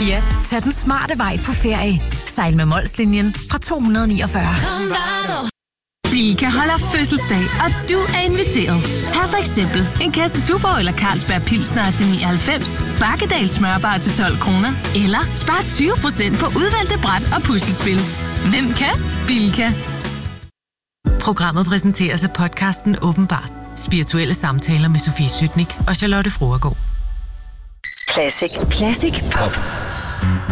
Ja, tag den smarte vej på ferie. Sejl med Molslinjen fra 249. Bilka holder fødselsdag, og du er inviteret. Tag for eksempel en kasse Tuborg eller Carlsberg Pilsner til 99, Bakkedal smørbar til 12 kroner, eller spar 20% på udvalgte bræt og puslespil. Hvem kan? Bilka. Programmet præsenteres af podcasten Åbenbart. Spirituelle samtaler med Sofie Sytnik og Charlotte Fruergaard. Classic. Classic Pop.